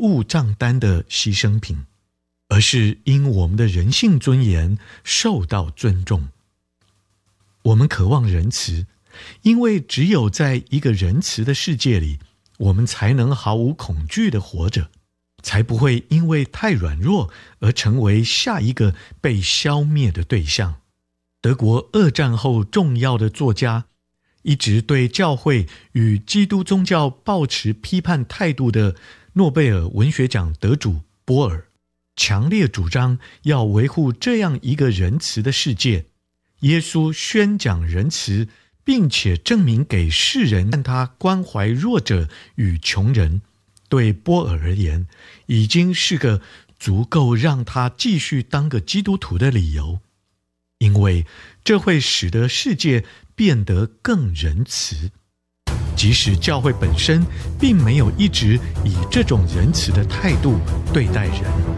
物账单的牺牲品，而是因我们的人性尊严受到尊重。我们渴望仁慈，因为只有在一个仁慈的世界里，我们才能毫无恐惧地活着，才不会因为太软弱而成为下一个被消灭的对象。德国二战后重要的作家，一直对教会与基督宗教抱持批判态度的诺贝尔文学奖得主波尔，强烈主张要维护这样一个仁慈的世界。耶稣宣讲仁慈，并且证明给世人看他关怀弱者与穷人，对波尔而言，已经是个足够让他继续当个基督徒的理由，因为这会使得世界变得更仁慈。即使教会本身并没有一直以这种仁慈的态度对待人。